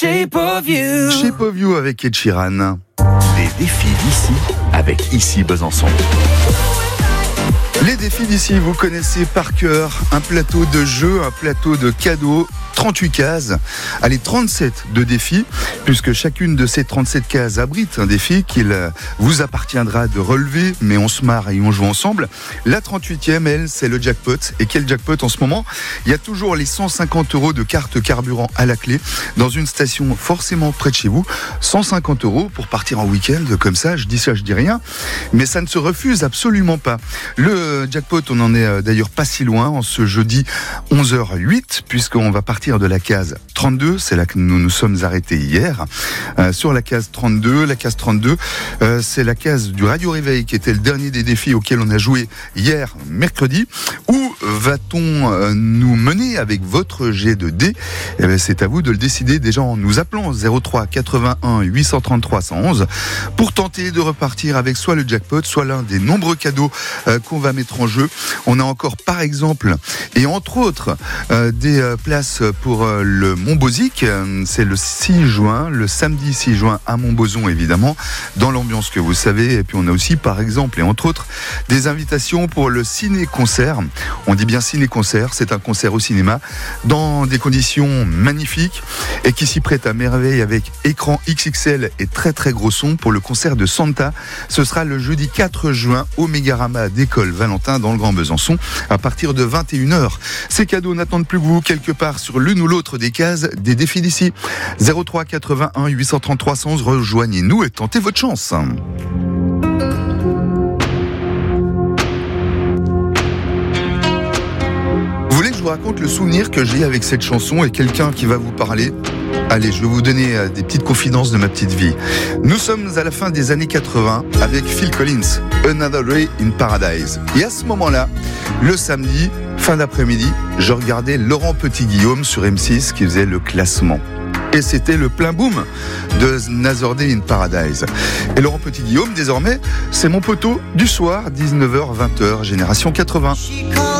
Shape of You. Shape of You avec Ed Sheeran. Des défis d'ici avec Ici Besançon. Les défis d'ici, vous connaissez par cœur. Un plateau de jeux, un plateau de cadeaux. 38 cases, allez 37 de défis, puisque chacune de ces 37 cases abrite un défi qu'il vous appartiendra de relever, mais on se marre et on joue ensemble. La 38e, elle, c'est le jackpot. Et quel jackpot en ce moment? Il y a toujours les 150 € de carte carburant à la clé, dans une station forcément près de chez vous. 150 € pour partir en week-end, comme ça, je dis rien, mais ça ne se refuse absolument pas. Le jackpot, on en est d'ailleurs pas si loin, en ce jeudi 11h08, puisqu'on va partir de la case 32, c'est là que nous nous sommes arrêtés hier. Sur la case 32, c'est la case du Radio Réveil qui était le dernier des défis auxquels on a joué hier mercredi. Où va-t-on nous mener avec votre jet de dés? Eh bien, c'est à vous de le décider déjà en nous appelant 03 81 833 111 pour tenter de repartir avec soit le jackpot, soit l'un des nombreux cadeaux qu'on va mettre en jeu. On a encore par exemple et entre autres des places pour le Montbosic, c'est le 6 juin, le samedi 6 juin à Montbozon évidemment, dans l'ambiance que vous savez. Et puis on a aussi par exemple et entre autres des invitations pour le ciné-concert. On dit bien ciné-concert, c'est un concert au cinéma dans des conditions magnifiques et qui s'y prête à merveille avec écran XXL et très très gros son pour le concert de Santa. Ce sera le jeudi 4 juin au Mégarama d'École Valentin dans le Grand Besançon à partir de 21h. Ces cadeaux n'attendent plus que vous quelque part sur l'une ou l'autre des cases des défis d'ici. 03 81 833 111, rejoignez-nous et tentez votre chance. Vous voulez que je vous raconte le souvenir que j'ai avec cette chanson et quelqu'un qui va vous parler? Allez, je vais vous donner des petites confidences de ma petite vie. Nous sommes à la fin des années 80 avec Phil Collins, Another Day in Paradise. Et à ce moment-là, le samedi, fin d'après-midi, je regardais Laurent Petit-Guillaume sur M6 qui faisait le classement. Et c'était le plein boom de Another Day in Paradise. Et Laurent Petit-Guillaume, désormais, c'est mon poteau du soir, 19h-20h, génération 80.